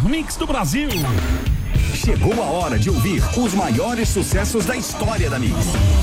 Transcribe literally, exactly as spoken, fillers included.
Mix do Brasil. Chegou a hora de ouvir os maiores sucessos da história da Mix.